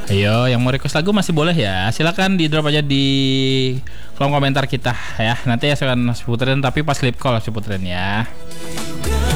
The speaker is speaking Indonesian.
Ayo, yang mau request lagu masih boleh ya. Silakan di drop aja di kolom komentar kita ya. Nanti ya saya akan puterin, tapi pas clip call saya puterin ya.